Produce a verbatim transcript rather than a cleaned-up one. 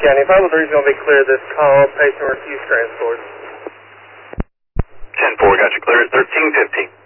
County, five oh three is going to be clear this call, patient refuse transport. ten four, got you clear at thirteen fifteen.